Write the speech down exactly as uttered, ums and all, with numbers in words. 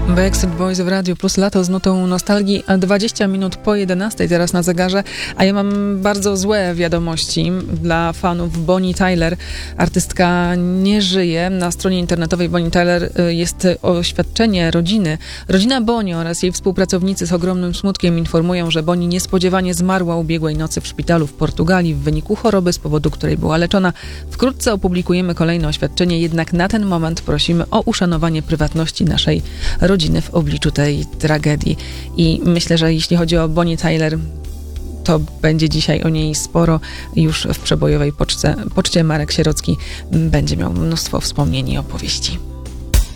Backstreet Boys w Radiu Plus, lato z nutą nostalgii, dwadzieścia minut po jedenastej teraz na zegarze, a ja mam bardzo złe wiadomości dla fanów Bonnie Tyler. Artystka nie żyje. Na stronie internetowej Bonnie Tyler jest oświadczenie rodziny. Rodzina Bonnie oraz jej współpracownicy z ogromnym smutkiem informują, że Bonnie niespodziewanie zmarła ubiegłej nocy w szpitalu w Portugalii w wyniku choroby, z powodu której była leczona. Wkrótce opublikujemy kolejne oświadczenie, jednak na ten moment prosimy o uszanowanie prywatności naszej rodziny w obliczu tej tragedii. I myślę, że jeśli chodzi o Bonnie Tyler, to będzie dzisiaj o niej sporo. Już w przebojowej poczcie, poczcie Marek Sierocki będzie miał mnóstwo wspomnień i opowieści.